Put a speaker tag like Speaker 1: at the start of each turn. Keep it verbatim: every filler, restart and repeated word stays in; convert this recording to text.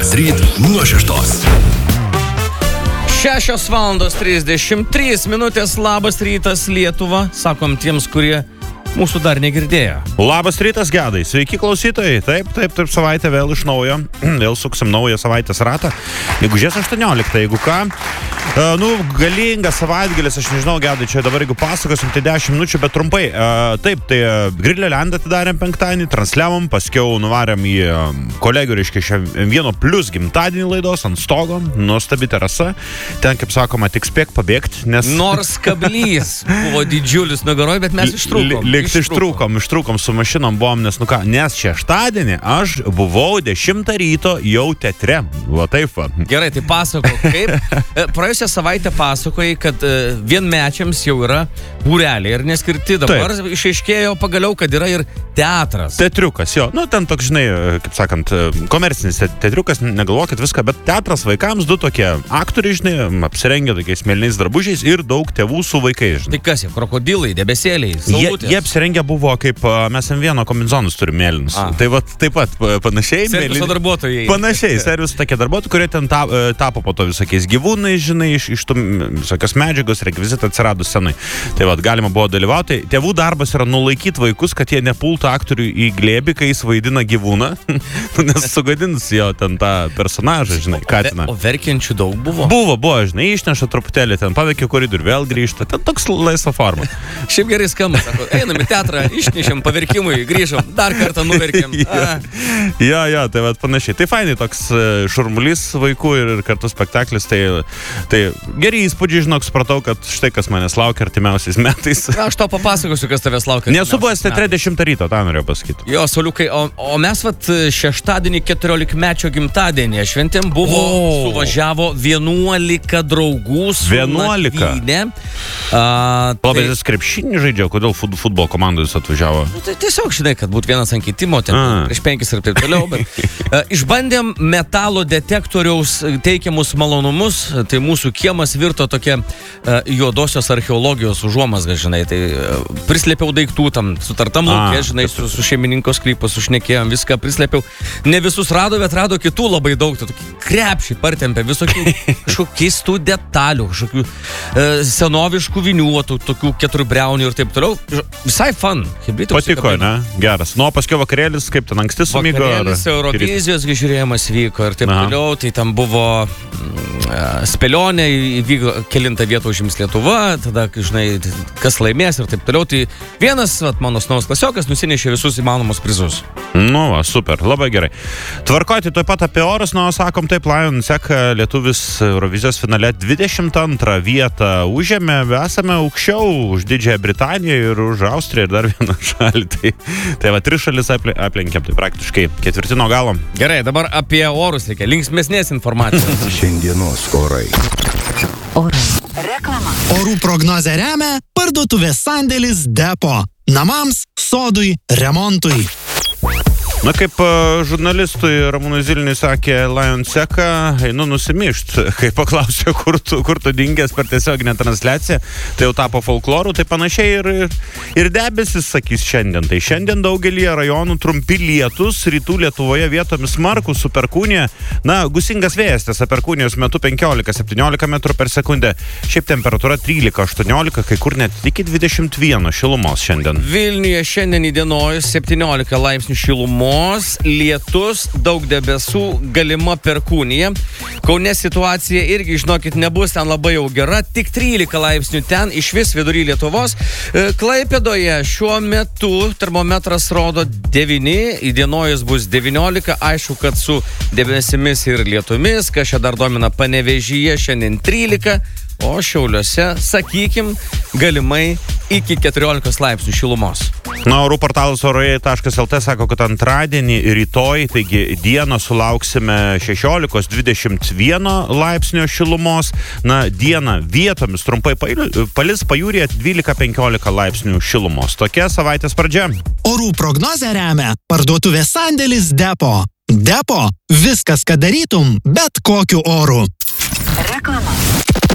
Speaker 1: Kasryt nuo šeštos.
Speaker 2: šešios valandos trisdešimt trys minutės. Labas rytas, Lietuva. Sakom tiems, kurie mūsų dar negirdėjo.
Speaker 3: Labas rytas, Gedai. Sveiki klausytojai. Taip, taip, taip, savaitę vėl iš naujo. Vėl suksim naują savaitės ratą. Gegužės aštuonioliktą, jeigu ką. Uh, nu, galingas savaitgalis, aš nežinau, Gedai, čia dabar jeigu pasakosim, tai dešimt minučių, bet trumpai. Uh, taip, tai uh, Grillialendą atidarėm penktadienį, transliavom, paskiau nuvarėm į uh, kolegių, reiškia, šią vieno plus gimtadienį laidos ant stogo, nuostabi terasa. Ten, kaip sakoma, tik spėk pabėgti, nes... Nors
Speaker 2: kablys buvo didžiulis nugaroj, bet mes ištrūkom.
Speaker 3: Likti ištrūkom, ištrūkom su mašinom buvom, nes, nu ką, nes šeštadienį aš buvau dešimtą ryto jau teatre. Va taip va.
Speaker 2: Gerai, tai pasako, kaip... Praėjusią savaitę pasakojai, kad uh, vienmečiams jau yra būreliai ir neskirti. Dabar taip. Išaiškėjo pagaliau, kad yra ir teatras.
Speaker 3: Teatriukas, jo. Nu, ten toks, žinai, kaip sakant, komercinis teatriukas, negalvokit viską, bet teatras vaikams, du tokie aktoriai, žinai, apsirengę tokiais mėlynais drabužiais ir daug tėvų su vaikais, žinai.
Speaker 2: Tai kas jie, krokodilai, debesėliai,
Speaker 3: saulutės? Jie, jie apsirengę buvo kaip, mes M vieno kombinzonus turime mėlynus. A. Tai va, taip pat panašiai.
Speaker 2: Serviso mėlyn... darbuotojai.
Speaker 3: Panašiai, serviso tokie darbuotojai, kurie ten ta, tapo po to visokiais gyvūnais, žinai, iš, iš tų visokios medžiagos, rekvizitą atsiradus senai. Tai va, galima buvo dalyvauti. Tėvų darbas yra nulaikyti vaikus, kad jie nepultų aktorių į glėbį, kai jis vaidina gyvūną, nes sugadins jo ten tą personažą, žinai, katiną.
Speaker 2: O verkiančių daug buvo?
Speaker 3: Buvo, buvo, žinai, išneša truputėlį, ten paveikia koridorių, vėl grįžta, ten toks laisva forma.
Speaker 2: Šiaip gerai skamba, sako, einam į teatrą, išnešėm paverkimui, grįžom, dar kartą nuverkėm.
Speaker 3: Jo, jo, tai va, panašiai. Tai fainai toks šurmulys vaikų ir, ir kartu spektaklis, tai, tai geri įspūdžiai, žinok, supratau, kad štai kas manęs laukia artimiausiais metais.
Speaker 2: Na, aš tau papasakosiu, kas tavęs laukia.
Speaker 3: Nesu buvęs teatre dešimtą ryto, tą norėjau pasakyti.
Speaker 2: Jo, Sauliukai, o, o mes vat šeštadienį keturiolikmečio gimtadienį šventėm buvo, oh. suvažiavo vienuolika draugų su
Speaker 3: vienuolika.
Speaker 2: Nakvynė.
Speaker 3: Labai tai... krepšinį žaidžiau, kodėl futbolo komandai jis atvažiavo?
Speaker 2: Nu, tai tiesiog, žinai, kad būtų vienas ant kitimo, ten A. prieš penkis ir taip toliau, bet uh, išbandėm metalo detektoriaus teikiamus malonumus, tai mūsų kiemas virto tokia uh, juodosios archeologijos užuomazga, žinai, tai uh, prislėpiau daiktų tam sutartam lauke, žinai, su, su šeimininko sklypu sušnekėjom, viską prislėpiau. Ne visus rado, bet rado kitų labai daug, tai tokį krepšį partempė, visokių kažkokių keistų detalių, kažkokių uh, senoviškų viniuotų, tokių keturbriaunių ir taip toliau. Visai fun.
Speaker 3: Patiko, ne? Geras. Nu, paskui vakarėlis, kaip ten anksti sumigo.
Speaker 2: Vakarėlis, Eurovizijos žiūrėjimas vyko ir taip Aha. toliau, tai tam buvo mm, spėlionė, įvyko kelintą vietą užims Lietuva, tada, žinai, kas laimės ir taip toliau. Tai vienas, vat, mano sūnaus klasiokas nusinešė visus įmanomus prizus.
Speaker 3: Nu, va, super, labai gerai. Tvarkoti taip pat apie orus, nu, sakom taip, Lion Sek lietuvis Eurovizijos finale dvidešimt antrą vietą užėmė, esame aukščiau už Didžiąją Britaniją ir už Austriją ir dar vieną šalį. Tai, tai va, tris šalis aplenkėm, tai praktiškai ketvirtino galo.
Speaker 2: Gerai, dabar apie orus reikia, linksmesnės informacijos.
Speaker 1: Šiandienos orai.
Speaker 4: Orai. Reklama. Orų prognozę remia parduotuvės sandėlis Depo. Namams, sodui, remontui.
Speaker 3: Na, kaip uh, žurnalistui Ramūnui Zilniui sakė Lion Seka, einu nusimišt. Kai paklausė, kur tu, kur tu dingęs per tiesioginę transliaciją, tai jau tapo folkloru, tai panašiai ir, ir debesis sakys šiandien. Tai šiandien daugelį rajonų trumpi lietus, rytų Lietuvoje vietomis smarkūs su perkūnija. Na, gusingas vėjas, tiesa, perkūnijos metu penkiolika septyniolika metrų per sekundę. Šiaip temperatūra trylika aštuoniolika, kai kur net iki dvidešimt vieno šilumos šiandien.
Speaker 2: Vilniuje šiandien įdienojus septyniolika laipsnių šilumos. Lietus, daug debesų, galima perkūnija. Kaune situacija irgi, žinokit, nebus ten labai jau gera, tik trylika laipsnių ten, iš vis vidury Lietuvos. Klaipėdoje šiuo metu termometras rodo devyni, įdienojus bus devyniolika, aišku, kad su debesimis ir lietumis, kas čia dar domina Panevėžyje, šiandien trylika, o Šiauliuose, sakykim, galimai iki keturiolikos laipsnių šilumos.
Speaker 3: Na, orų portalas orai taškas el tė sako, kad antradienį rytoj, taigi dieną sulauksime šešiolikos dvidešimt vieno laipsnio šilumos. Na, dieną vietomis trumpai palis pajūryje dvylika penkiolika laipsnių šilumos. Tokia savaitės pradžia.
Speaker 4: Orų prognozę remia parduotuvės sandėlis Depo. Depo. Viskas, ką darytum, bet kokiu oru. Reklama.